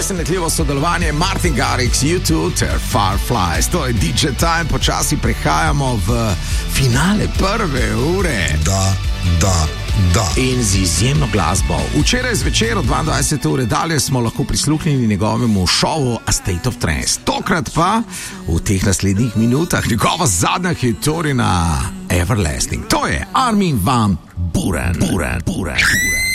Presenetljivo sodelovanje Martin Garrix, YouTube ter Fireflies. To je DJ Time, počasi prihajamo v finale prve ure. Da. In z izjemno glasbo. Včeraj zvečer od 22. ure dalje smo lahko prisluhnili njegovemu šovu A State of Trance. Tokrat pa v teh naslednjih minutah njegova zadnja hitorina Everlasting. To je Armin van Buuren.